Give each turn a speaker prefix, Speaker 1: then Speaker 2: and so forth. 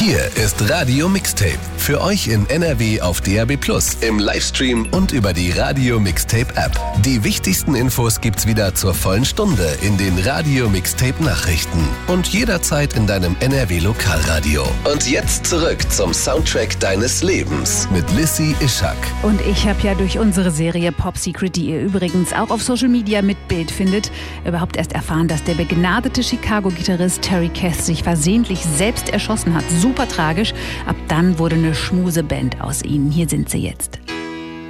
Speaker 1: Hier ist Radio Mixtape. Für euch in NRW auf DAB+, im Livestream und über die Radio Mixtape App. Die wichtigsten Infos gibt's wieder zur vollen Stunde in den Radio Mixtape Nachrichten und jederzeit in deinem NRW Lokalradio. Und jetzt zurück zum Soundtrack deines Lebens mit Lissy Ischak.
Speaker 2: Und ich habe ja durch unsere Serie Pop Secret, die ihr übrigens auch auf Social Media mit Bild findet, überhaupt erst erfahren, dass der begnadete Chicago-Gitarrist Terry Kath sich versehentlich selbst erschossen hat. Super tragisch. Ab dann wurde eine Schmuseband aus ihnen. Hier sind sie jetzt.